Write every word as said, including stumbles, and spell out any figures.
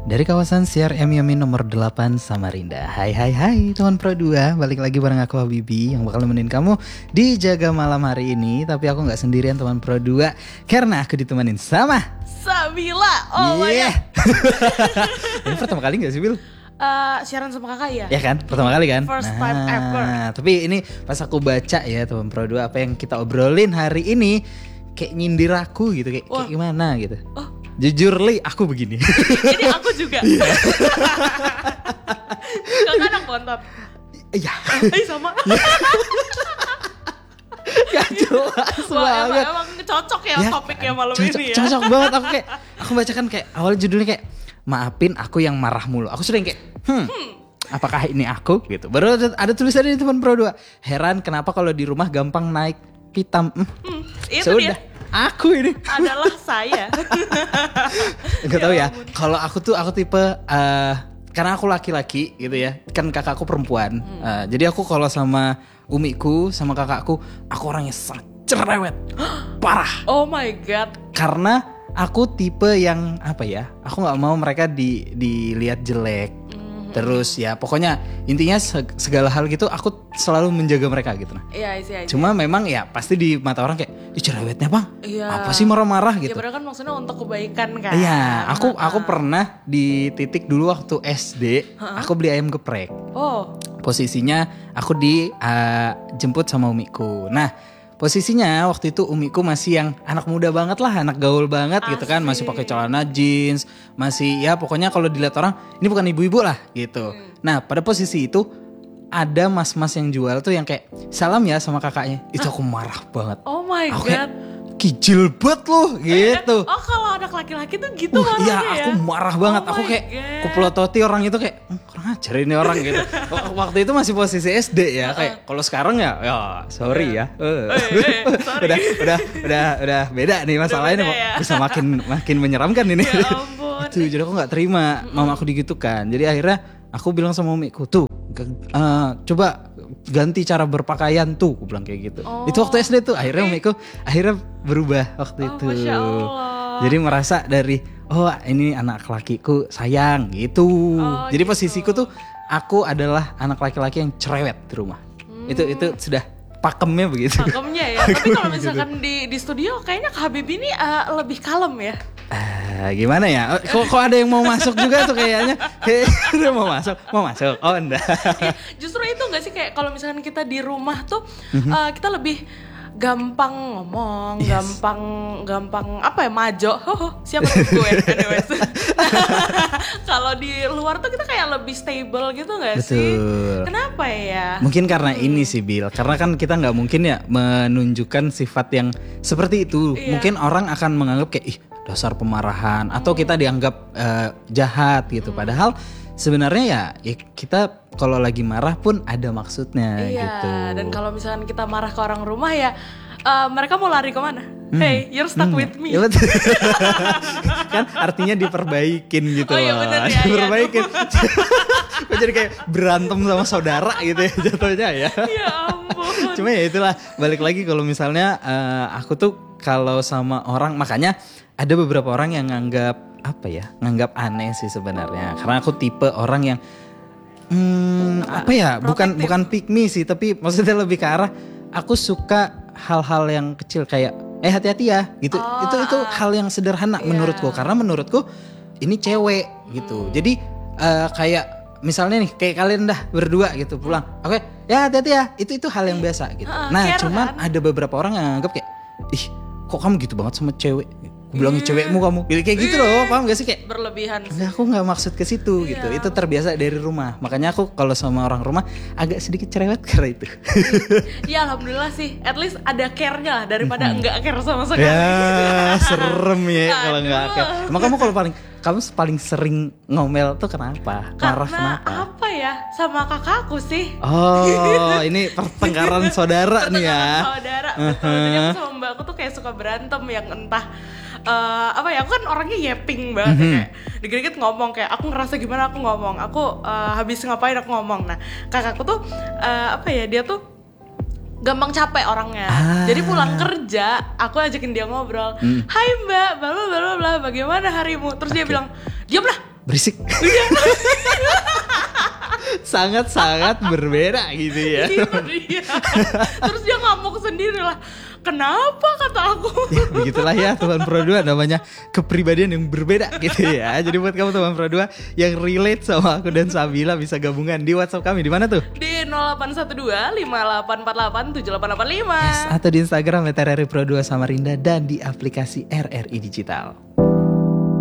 Dari kawasan Siar M Yamin nomor delapan Samarinda. Hai hai hai teman Pro dua, balik lagi bareng aku Habibi yang bakal nemenin kamu di Jaga Malam hari ini. Tapi aku gak sendirian teman Pro dua, karena aku ditemenin sama Sabila. Oh yeah. my god. Ini pertama kali gak sih Bil? Uh, siaran sama kakak ya? Ya kan, pertama kali kan? First nah, time ever. Tapi ini pas aku baca ya teman Pro dua, apa yang kita obrolin hari ini kayak nyindir aku gitu, kayak, kayak gimana gitu. Oh. Jujur Li, aku begini. Ini aku juga. Kakak anak bontot. Iya. Iya sama. Gak jelas Wah, banget. emang, emang cocok ya, ya topiknya malam cocok, ini ya. Cocok banget. Aku kayak, aku bacakan kayak awal judulnya kayak maafin aku yang marah mulu. Aku sering kayak hmm, hmm. apakah ini aku gitu. Baru ada, ada tulisannya di teman Pro dua. Heran kenapa kalau di rumah gampang naik hitam. Hmm. Hmm, itu Sudah. dia. Aku ini adalah saya. Gak tahu ya. Kalau aku tuh aku tipe uh, karena aku laki-laki gitu ya. Kan kakakku perempuan. Hmm. Uh, jadi aku kalau sama umiku sama kakakku, aku orangnya sangat cerewet. Parah. Oh my god. Karena aku tipe yang apa ya? Aku nggak mau mereka di dilihat jelek. Terus ya pokoknya intinya segala hal gitu aku selalu menjaga mereka gitu. Nah. Iya, iya, iya. Cuma memang ya pasti di mata orang kayak, ih cerewetnya bang, iya. apa sih marah-marah gitu. Ya padahal kan maksudnya untuk kebaikan kan. Iya, aku aku pernah di titik dulu waktu S D, uh-huh. aku beli ayam geprek. Oh. Posisinya aku dijemput uh, sama umiku. Nah posisinya waktu itu umiku masih yang anak muda banget lah, anak gaul banget. Asik. Gitu kan, masih pakai celana jeans, masih ya pokoknya kalau dilihat orang ini bukan ibu-ibu lah gitu. Hmm. Nah pada posisi itu ada mas-mas yang jual tuh yang kayak salam ya sama kakaknya. Itu aku marah banget. Oh my aku god. Kayak, kijil banget loh gitu. Oh kalau anak laki-laki tuh gitu uh, marahnya ya? Iya aku marah banget. Oh aku kayak kuplototi orang itu kayak hm, kurang ajar ini orang gitu. Waktu itu masih posisi S D ya. Kayak kalau sekarang ya ya sorry ya. Uh. Oh, iya, iya, sorry. udah udah udah udah beda nih masalahnya ya. Bisa makin makin menyeramkan ini. Ya ampun. Itu jadi aku nggak terima mama aku digitukan. Jadi akhirnya aku bilang sama umiku tuh uh, coba ganti cara berpakaian tuh, aku bilang kayak gitu. Oh. Itu waktu S D tuh, akhirnya umiku akhirnya berubah waktu oh, itu. Masya Allah. Jadi merasa dari oh ini anak lakiku sayang gitu. Oh, jadi gitu. Posisiku tuh aku adalah anak laki-laki yang cerewet di rumah. Hmm. Itu itu sudah pakemnya begitu. Pakemnya ya. Tapi kalau misalkan di di studio kayaknya Kak Habib ini uh, lebih kalem ya. Uh, gimana ya? Kok, kok ada yang mau masuk juga tuh kayaknya? Kayaknya mau masuk, mau masuk. Oh enggak. Ya, justru itu nggak sih kayak kalau misalkan kita di rumah tuh mm-hmm. uh, kita lebih gampang ngomong, yes. gampang gampang apa ya majo. Oh, siapa gue anyways. Kalau di luar tuh kita kayak lebih stable gitu nggak sih? Kenapa ya? Mungkin karena hmm. ini sih Bil. Karena kan kita nggak mungkin ya menunjukkan sifat yang seperti itu. Iya. Mungkin orang akan menganggap kayak ih dasar pemarahan hmm. atau kita dianggap uh, jahat gitu. Hmm. Padahal sebenarnya ya, ya kita kalau lagi marah pun ada maksudnya iya, gitu. Dan kalau misalkan kita marah ke orang rumah ya uh, mereka mau lari kemana? Hmm. Hey, you're stuck hmm. with me. Ya, kan artinya diperbaikin gitu. Oh iya bener ya. Diperbaikin. Kok jadi kayak berantem sama saudara gitu ya jatuhnya ya. Ya ampun. Cuma ya itulah, balik lagi kalau misalnya uh, aku tuh kalau sama orang, makanya ada beberapa orang yang nganggap apa ya, nganggap aneh sih sebenarnya. Karena aku tipe orang yang hmm, apa ya, Protektif. bukan bukan pick me sih, tapi maksudnya lebih ke arah aku suka hal-hal yang kecil kayak eh hati-hati ya gitu. Oh, itu itu uh, hal yang sederhana yeah. menurutku, karena menurutku ini cewek gitu. Hmm. Jadi uh, kayak misalnya nih kayak kalian dah berdua gitu pulang, oke okay, ya hati-hati ya, itu itu hal yang biasa gitu. Uh, nah cuman kan? Ada beberapa orang yang anggap kayak ih kok kamu gitu banget sama cewek. Aku bilangin cewekmu kamu, kayak gitu loh, paham gak sih kayak berlebihan. Enggak, aku nggak maksud ke situ gitu. Iya. Itu terbiasa dari rumah. Makanya aku kalau sama orang rumah agak sedikit cerewet karena itu. Ya alhamdulillah sih, at least ada care-nya lah daripada mm-hmm. enggak care sama sekali. Ya serem ya kalau enggak care. Emang kamu kalau paling kamu paling sering ngomel tuh kenapa? Marah Karena kenapa? apa ya? Sama kakakku sih. Oh, ini pertengkaran saudara nih ya. Saudara, betul. Uh-huh. Jadi aku sama mbak aku tuh kayak suka berantem yang entah Uh, apa ya, aku kan orangnya yapping banget mm-hmm. ya, kayak dikit-dikit ngomong kayak aku ngerasa gimana aku ngomong, aku uh, habis ngapain aku ngomong. Nah kakakku tuh uh, apa ya, dia tuh gampang capek orangnya. Ah. Jadi pulang kerja aku ajakin dia ngobrol, mm. Hai mbak, bla bla bla bla, bagaimana harimu? Terus okay. dia bilang, diam lah, berisik. Sangat-sangat berbeda gitu ya. Iya, iya. Terus dia ngamuk sendiri lah. Kenapa kata aku? Ya, begitulah ya teman Pro dua, namanya kepribadian yang berbeda gitu ya. Jadi buat kamu teman Pro dua yang relate sama aku dan Sabila bisa gabungan di WhatsApp kami di mana tuh? Di nol delapan satu dua lima delapan empat delapan tujuh delapan delapan lima. Yes, atau di Instagram et r r i pro dua Samarinda dan di aplikasi R R I Digital.